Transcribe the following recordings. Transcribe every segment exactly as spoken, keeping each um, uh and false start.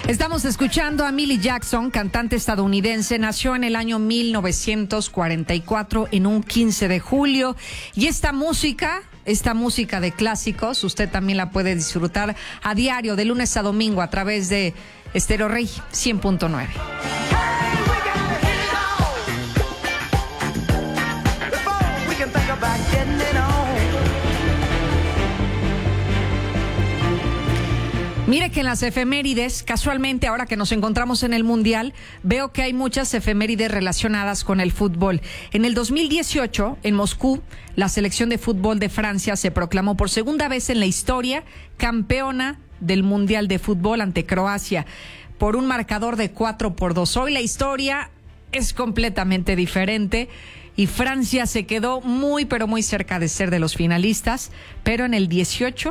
Estamos escuchando a Millie Jackson, cantante estadounidense. Nació en el año mil novecientos cuarenta y cuatro, en un quince de julio. Y esta música, esta música de clásicos, usted también la puede disfrutar a diario, de lunes a domingo, a través de Estéreo Rey cien punto nueve. Mire que en las efemérides, casualmente ahora que nos encontramos en el Mundial, veo que hay muchas efemérides relacionadas con el fútbol. En el dos mil dieciocho, en Moscú, la selección de fútbol de Francia se proclamó por segunda vez en la historia campeona del Mundial de Fútbol ante Croacia por un marcador de cuatro por dos. Hoy la historia es completamente diferente y Francia se quedó muy pero muy cerca de ser de los finalistas, pero en el dieciocho...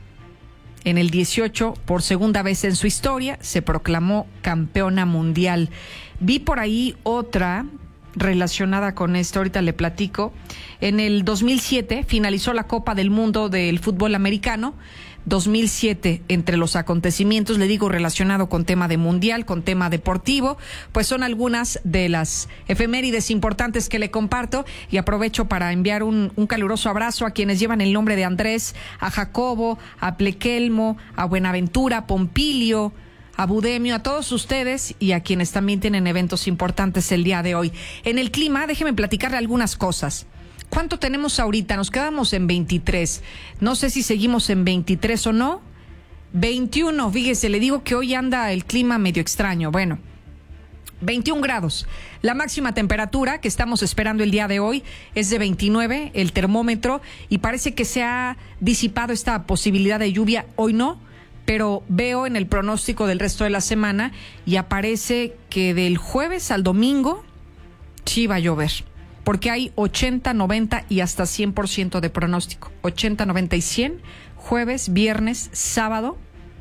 En el dieciocho, por segunda vez en su historia, se proclamó campeona mundial. Vi por ahí otra relacionada con esto, ahorita le platico. En el dos mil siete finalizó la Copa del Mundo del fútbol americano. dos mil siete, entre los acontecimientos, le digo, relacionado con tema de mundial, con tema deportivo, pues son algunas de las efemérides importantes que le comparto, y aprovecho para enviar un, un caluroso abrazo a quienes llevan el nombre de Andrés, a Jacobo, a Plequelmo, a Buenaventura, a Pompilio, a Budemio, a todos ustedes y a quienes también tienen eventos importantes el día de hoy. En el clima, déjeme platicarle algunas cosas. ¿Cuánto tenemos ahorita? Nos quedamos en veintitrés. No sé si seguimos en veintitrés o no. veintiuno, fíjese, le digo que hoy anda el clima medio extraño. Bueno, veintiún grados. La máxima temperatura que estamos esperando el día de hoy es de veintinueve, el termómetro, y parece que se ha disipado esta posibilidad de lluvia. Hoy no, pero veo en el pronóstico del resto de la semana y aparece que del jueves al domingo sí va a llover. Porque hay ochenta, noventa y hasta cien por ciento de pronóstico. ochenta, noventa y cien, jueves, viernes, sábado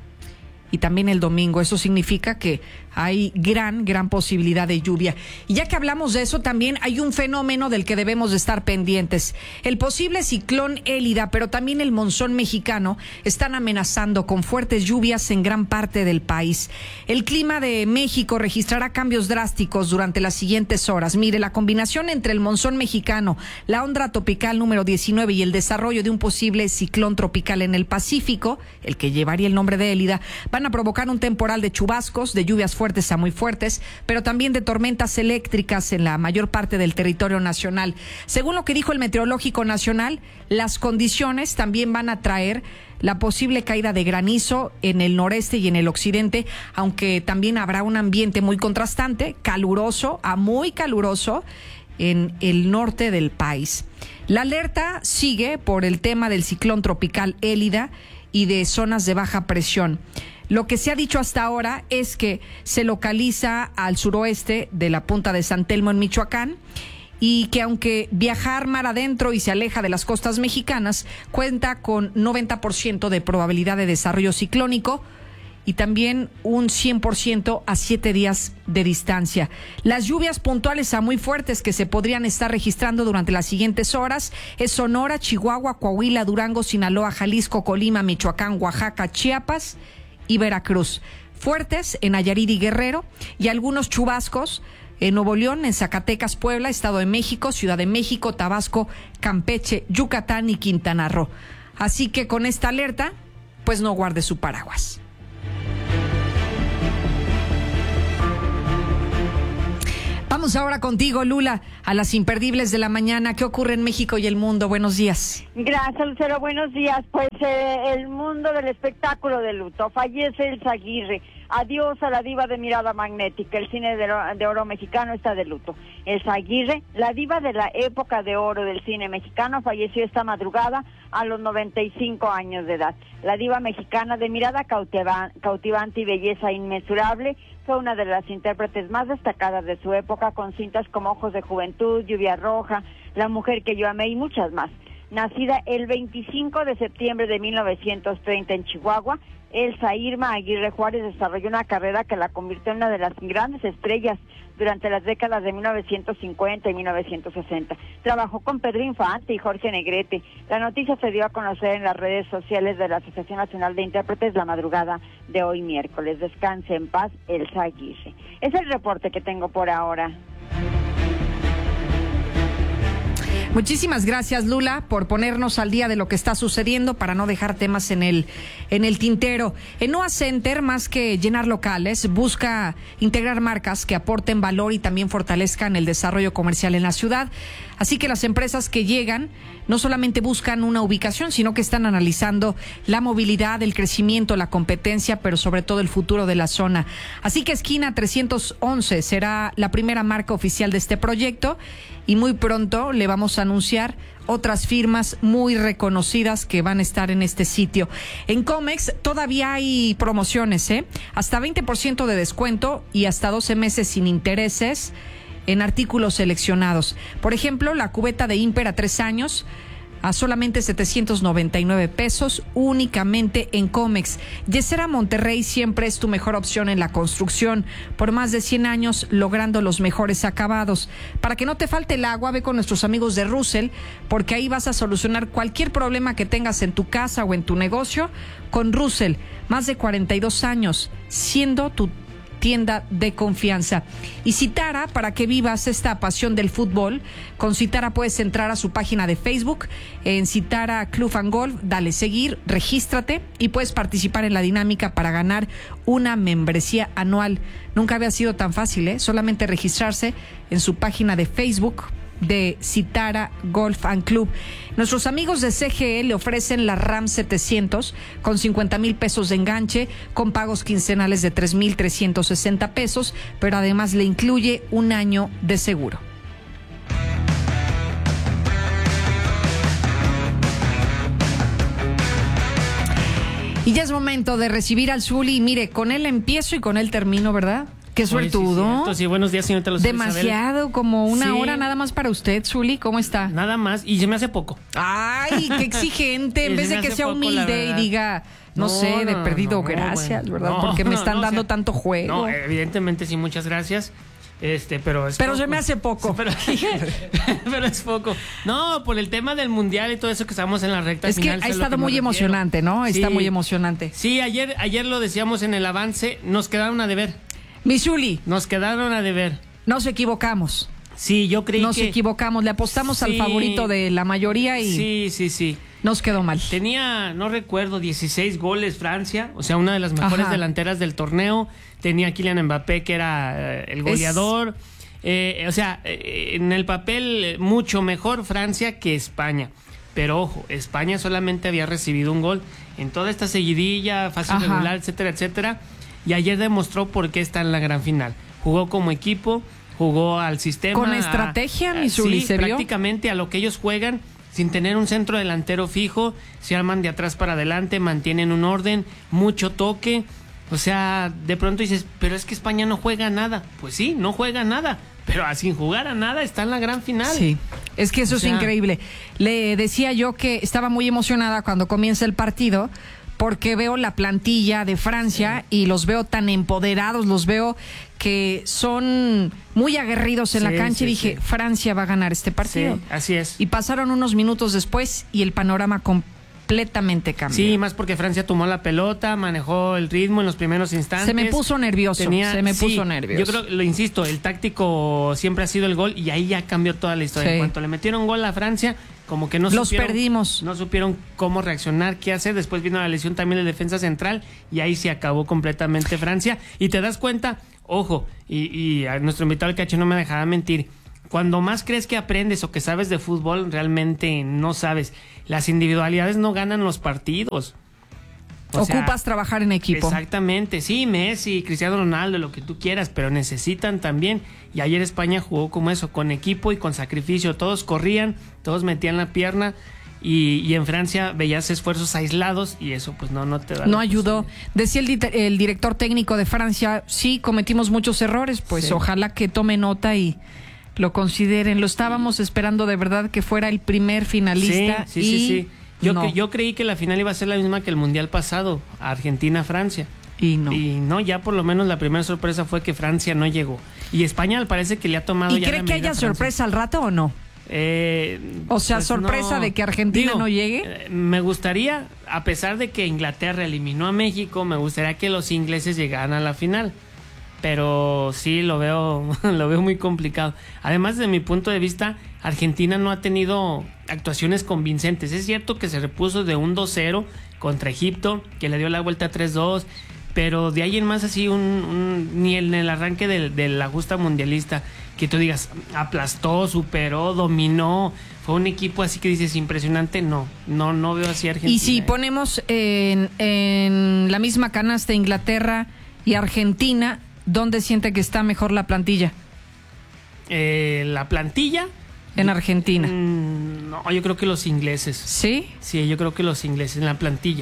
y también el domingo. Eso significa que hay gran, gran posibilidad de lluvia. Y ya que hablamos de eso, también hay un fenómeno del que debemos de estar pendientes. El posible ciclón Élida, pero también el monzón mexicano, están amenazando con fuertes lluvias en gran parte del país. El clima de México registrará cambios drásticos durante las siguientes horas. Mire, la combinación entre el monzón mexicano, la onda tropical número diecinueve y el desarrollo de un posible ciclón tropical en el Pacífico, el que llevaría el nombre de Élida, van a provocar un temporal de chubascos, de lluvias fuertes a muy fuertes, pero también de tormentas eléctricas en la mayor parte del territorio nacional. Según lo que dijo el Meteorológico Nacional, las condiciones también van a traer la posible caída de granizo en el noreste y en el occidente, aunque también habrá un ambiente muy contrastante, caluroso a muy caluroso en el norte del país. La alerta sigue por el tema del ciclón tropical Élida y de zonas de baja presión. Lo que se ha dicho hasta ahora es que se localiza al suroeste de la punta de San Telmo en Michoacán, y que aunque viajar mar adentro y se aleja de las costas mexicanas, cuenta con noventa por ciento de probabilidad de desarrollo ciclónico y también un cien por ciento a siete días de distancia. Las lluvias puntuales a muy fuertes que se podrían estar registrando durante las siguientes horas es Sonora, Chihuahua, Coahuila, Durango, Sinaloa, Jalisco, Colima, Michoacán, Oaxaca, Chiapas y Veracruz. Fuertes en Nayarit y Guerrero, y algunos chubascos en Nuevo León, en Zacatecas, Puebla, Estado de México, Ciudad de México, Tabasco, Campeche, Yucatán y Quintana Roo. Así que con esta alerta, pues no guarde su paraguas. Vamos ahora contigo, Lula, a las imperdibles de la mañana. ¿Qué ocurre en México y el mundo? Buenos días. Gracias, Lucero. Buenos días. Pues eh, el mundo del espectáculo de luto. Fallece Elsa Aguirre. Adiós a la diva de mirada magnética. El cine de oro, de oro mexicano está de luto. Elsa Aguirre, la diva de la época de oro del cine mexicano, falleció esta madrugada a los noventa y cinco años de edad. La diva mexicana de mirada cautiva, cautivante y belleza inmesurable fue una de las intérpretes más destacadas de su época, con cintas como Ojos de Juventud, Lluvia Roja, La mujer que yo amé y muchas más. Nacida el veinticinco de septiembre de mil novecientos treinta en Chihuahua, Elsa Irma Aguirre Juárez desarrolló una carrera que la convirtió en una de las grandes estrellas durante las décadas de mil novecientos cincuenta y mil novecientos sesenta. Trabajó con Pedro Infante y Jorge Negrete. La noticia se dio a conocer en las redes sociales de la Asociación Nacional de Intérpretes la madrugada de hoy miércoles. Descanse en paz, Elsa Aguirre. Es el reporte que tengo por ahora. Muchísimas gracias, Lula, por ponernos al día de lo que está sucediendo para no dejar temas en el en el tintero. En Noa Center, más que llenar locales, busca integrar marcas que aporten valor y también fortalezcan el desarrollo comercial en la ciudad. Así que las empresas que llegan no solamente buscan una ubicación, sino que están analizando la movilidad, el crecimiento, la competencia, pero sobre todo el futuro de la zona. Así que Esquina trescientos once será la primera marca oficial de este proyecto y muy pronto le vamos a anunciar otras firmas muy reconocidas que van a estar en este sitio. En Comex todavía hay promociones, ¿eh? Hasta veinte por ciento de descuento y hasta doce meses sin intereses en artículos seleccionados. Por ejemplo, la cubeta de Imper a tres años a solamente setecientos noventa y nueve pesos únicamente en Comex. Yesera Monterrey siempre es tu mejor opción en la construcción, por más de cien años logrando los mejores acabados. Para que no te falte el agua, ve con nuestros amigos de Russell, porque ahí vas a solucionar cualquier problema que tengas en tu casa o en tu negocio con Russell. Más de cuarenta y dos años siendo tu tienda de confianza. Y Citara, para que vivas esta pasión del fútbol, con Citara puedes entrar a su página de Facebook en Citara Club and Golf, dale seguir, regístrate y puedes participar en la dinámica para ganar una membresía anual. Nunca había sido tan fácil, ¿eh? Solamente registrarse en su página de Facebook de Citara Golf and Club. Nuestros amigos de C G E le ofrecen la RAM setecientos con cincuenta mil pesos de enganche, con pagos quincenales de tres mil trescientos sesenta pesos, pero además le incluye un año de seguro. Y ya es momento de recibir al Zuli. Mire, con él empiezo y con él termino, ¿verdad? Qué suertudo. Sí, sí, buenos días, señorita Luz Demasiado, Isabel. Como una sí. hora nada más para usted, Zuli. ¿Cómo está? Nada más, y se me hace poco. Ay, qué exigente. En vez de que sea poco, humilde y diga, no, no sé, de no, perdido, no, gracias, bueno. ¿verdad? No, Porque me no, están no, dando o sea, tanto juego. No, evidentemente sí, muchas gracias. Este, pero es Pero poco. se me hace poco. Pero, pero es poco. No, por el tema del mundial y todo eso que estamos en la recta es final. Es que ha es estado que muy emocionante, ¿no? Sí. Está muy emocionante. Sí, ayer, ayer lo decíamos en el avance, nos quedaron a deber. Mi Zuli. Nos quedaron a deber. Nos equivocamos. Sí, yo creí nos que... Nos equivocamos, le apostamos sí, al favorito de la mayoría y... Sí, sí, sí. Nos quedó mal. Tenía, no recuerdo, dieciséis goles Francia, o sea, una de las mejores Ajá. delanteras del torneo. Tenía a Kylian Mbappé, que era eh, el goleador. Es... Eh, o sea, eh, en el papel mucho mejor Francia que España. Pero ojo, España solamente había recibido un gol en toda esta seguidilla, fase Ajá. regular, etcétera, etcétera. Y ayer demostró por qué está en la gran final. Jugó como equipo, jugó al sistema. Con estrategia, mi Zuli, sí, prácticamente a lo que ellos juegan, sin tener un centro delantero fijo, se arman de atrás para adelante, mantienen un orden, mucho toque. O sea, de pronto dices, pero es que España no juega nada. Pues sí, no juega nada, pero sin jugar a nada está en la gran final. Sí, es que eso o sea, es increíble. Le decía yo que estaba muy emocionada cuando comienza el partido, porque veo la plantilla de Francia sí. y los veo tan empoderados, los veo que son muy aguerridos en sí, la cancha sí, y dije, sí. Francia va a ganar este partido. Sí, así es. Y pasaron unos minutos después y el panorama completamente cambió. Sí, más porque Francia tomó la pelota, manejó el ritmo en los primeros instantes. Se me puso nervioso, Tenía, se me sí, puso nervioso. Yo creo, lo insisto, el táctico siempre ha sido el gol y ahí ya cambió toda la historia. Sí. En cuanto le metieron gol a Francia, como que no los supieron, perdimos. No supieron cómo reaccionar, qué hacer. Después vino la lesión también de defensa central y ahí se acabó completamente Francia. Y te das cuenta, ojo, y, y a nuestro invitado el Cacho no me dejará mentir, cuando más crees que aprendes o que sabes de fútbol, realmente no sabes. Las individualidades no ganan los partidos. O Ocupas sea, trabajar en equipo. Exactamente, sí, Messi, Cristiano Ronaldo, lo que tú quieras, pero necesitan también. Y ayer España jugó como eso, con equipo y con sacrificio. Todos corrían, todos metían la pierna. Y, y en Francia veías esfuerzos aislados y eso pues no, no te da. No ayudó. Decía el, el director técnico de Francia, sí, cometimos muchos errores, pues sí. Ojalá que tome nota y lo consideren. Lo estábamos esperando de verdad que fuera el primer finalista. Sí, sí, y sí, sí. Yo, no. cre- yo creí que la final iba a ser la misma que el Mundial pasado, Argentina-Francia. Y no. Y no, ya por lo menos la primera sorpresa fue que Francia no llegó. Y España parece que le ha tomado ¿Y ya cree la que medida haya a Francia. sorpresa al rato o no? Eh, O sea, pues sorpresa no. de que Argentina Digo, no llegue. eh, Me gustaría, a pesar de que Inglaterra eliminó a México, me gustaría que los ingleses llegaran a la final. Pero sí lo veo, lo veo muy complicado. Además, desde mi punto de vista, Argentina no ha tenido actuaciones convincentes. Es cierto que se repuso de un dos cero contra Egipto, que le dio la vuelta tres dos, pero de ahí en más así un, un ni en el arranque de, de la justa mundialista que tú digas aplastó, superó, dominó, fue un equipo así que dices impresionante. No, no, no veo así a Argentina. Y si eh. ponemos en, en la misma canasta Inglaterra y Argentina, ¿dónde siente que está mejor la plantilla? Eh, la plantilla En Argentina. Mm, no, yo creo que los ingleses. ¿Sí? Sí, yo creo que los ingleses en la plantilla.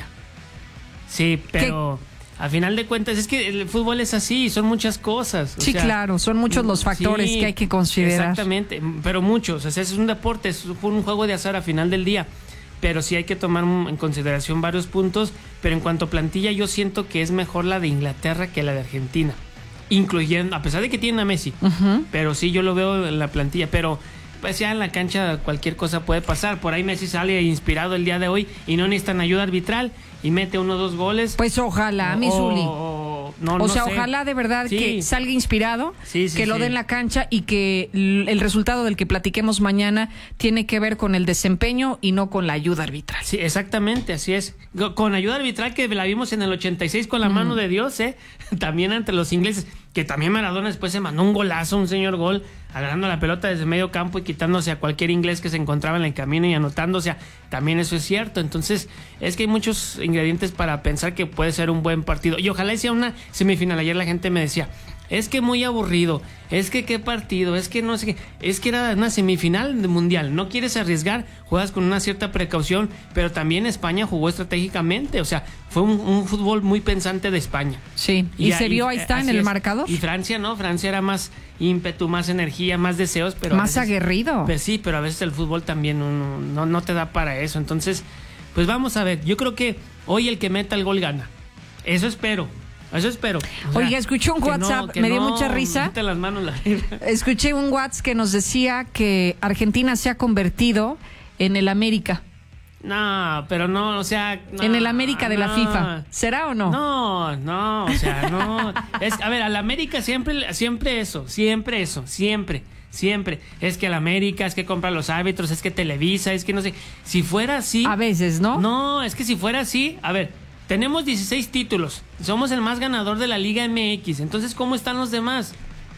Sí, pero a final de cuentas es que el fútbol es así, son muchas cosas. o Sí, sea, claro, son muchos los factores sí, que hay que considerar. Exactamente, pero muchos. O sea, es un deporte, es un juego de azar a final del día. Pero sí hay que tomar en consideración varios puntos. Pero en cuanto a plantilla, yo siento que es mejor la de Inglaterra que la de Argentina. Incluyendo, a pesar de que tienen a Messi. Ujú. Pero sí, yo lo veo en la plantilla. Pero pues ya en la cancha cualquier cosa puede pasar. Por ahí Messi sale inspirado el día de hoy y no necesitan ayuda arbitral y mete uno o dos goles. Pues ojalá, O- mi Zuli. o- no, O no sea, sé. ojalá de verdad Sí. que salga inspirado, Sí, sí, que lo sí. dé en la cancha y que l- el resultado del que platiquemos mañana tiene que ver con el desempeño y no con la ayuda arbitral. Sí, exactamente, así es. Go- Con ayuda arbitral que la vimos en el ochenta y seis con la mano de Dios, ¿eh? También ante los ingleses, que también Maradona después se mandó un golazo, un señor gol, agarrando la pelota desde medio campo y quitándose a cualquier inglés que se encontraba en el camino y anotando, o sea, también eso es cierto. Entonces, es que hay muchos ingredientes para pensar que puede ser un buen partido. Y ojalá sea una semifinal. Ayer la gente me decía, es que muy aburrido, es que qué partido, es que no sé qué, es que era una semifinal de mundial, no quieres arriesgar, juegas con una cierta precaución, pero también España jugó estratégicamente, o sea, fue un, un fútbol muy pensante de España. Sí, y, se ahí- vio, ahí está en así el es. marcador. Y Francia no, Francia era más ímpetu, más energía, más deseos, pero a Más veces- aguerrido. Pues sí, pero a veces el fútbol también uno- no, no te da para eso, entonces, pues vamos a ver, yo creo que hoy el que meta el gol gana, eso espero. Eso espero. O sea, Oiga, escuché un que WhatsApp, que me dio mucha risa. mete las manos la- Escuché un WhatsApp que nos decía que Argentina se ha convertido en el América, No, pero no, o sea... no, en el América de la no. FIFA. ¿Será o no? No, no, o sea, no. Es, a ver, al América siempre, siempre eso, siempre eso, siempre, siempre. Es que al América, es que compra los árbitros, es que Televisa, es que no sé. Si fuera así... A veces, ¿no? No, es que si fuera así, a ver, tenemos dieciséis títulos, somos el más ganador de la Liga M X, entonces ¿cómo están los demás?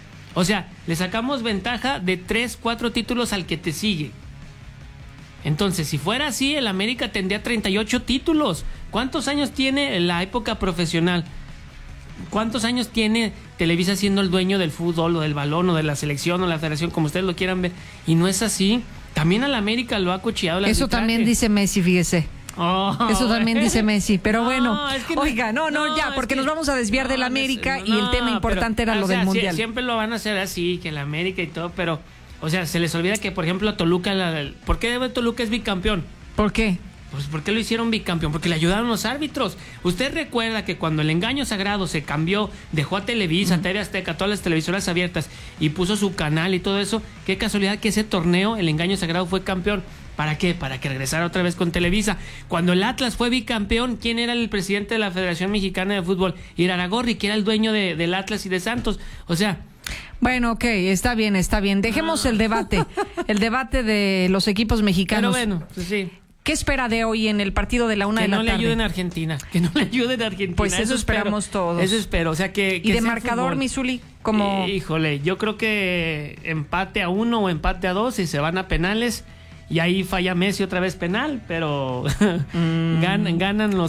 O sea, le sacamos ventaja de tres, cuatro títulos al que te sigue. Entonces, si fuera así, el América tendría treinta y ocho títulos. ¿Cuántos años tiene la época profesional? ¿Cuántos años tiene Televisa siendo el dueño del fútbol o del balón o de la selección o la federación, como ustedes lo quieran ver? Y no es así. También al América lo ha cocheado el Eso arbitraje. también dice Messi, fíjese. Oh, Eso también dice Messi, pero no, bueno, es que no- oiga, no, no, no, ya, es porque que- nos vamos a desviar no, del no, América no, y el tema importante pero, era lo o sea, del sie- Mundial. Siempre lo van a hacer así, que el América y todo, pero, o sea, se les olvida que, por ejemplo, a Toluca, la- ¿por qué Toluca es bicampeón? ¿Por qué? Pues ¿por qué lo hicieron bicampeón? Porque le ayudaron los árbitros. Usted recuerda que cuando el engaño sagrado se cambió, dejó a Televisa, a T V Azteca, todas las televisoras abiertas y puso su canal y todo eso, qué casualidad que ese torneo, el engaño sagrado, fue campeón. ¿Para qué? Para que regresara otra vez con Televisa. Cuando el Atlas fue bicampeón, ¿quién era el presidente de la Federación Mexicana de Fútbol? Iraragorri, que era el dueño de, del Atlas y de Santos. O sea... Bueno, ok, está bien, está bien. Dejemos el debate, el debate de los equipos Pero mexicanos. bueno, pues sí. ¿Qué espera de hoy en el partido de la una Que de la no le tarde? ayuden a Argentina. Que no le ayuden a Argentina. Pues eso esperamos espero. todos. Eso espero. O sea, que, que ¿Y de sea marcador, fútbol. Misuli? Como... Eh, híjole, yo creo que empate a uno o empate a dos y se van a penales. Y ahí falla Messi otra vez penal, pero Mm. ganan, ganan los